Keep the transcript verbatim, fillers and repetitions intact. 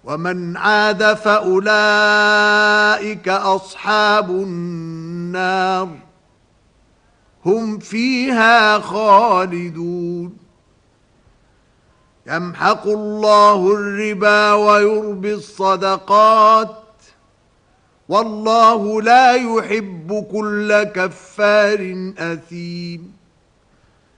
ومن عاد فأولئك أصحاب النار هم فيها خالدون يمحق الله الربا ويربي الصدقات والله لا يحب كل كفار أثيم